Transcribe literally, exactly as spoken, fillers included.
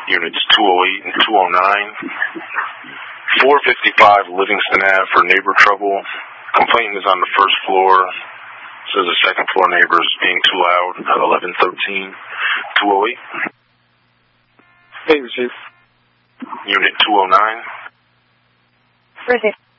Units two oh eight and two oh nine. four fifty-five Livingston Avenue for neighbor trouble. Complaint is on the first floor. Says the second floor neighbor is being too loud at eleven thirteen two oh eight. Hey, Chief. Unit two oh nine. Where is it?